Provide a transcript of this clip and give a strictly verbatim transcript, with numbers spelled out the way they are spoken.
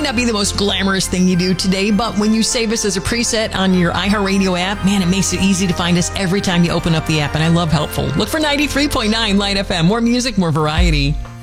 not be the most glamorous thing you do today, but when you save us as a preset on your iHeartRadio app, man, it makes it easy to find us every time you open up the app, and I love helpful. Look for ninety-three point nine Light F M. More music, more variety.